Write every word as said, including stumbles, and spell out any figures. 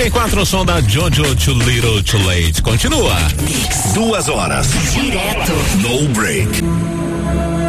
e quatro, o som da Jojo Too Little Too Late. Continua. Duas horas. Direto. No break.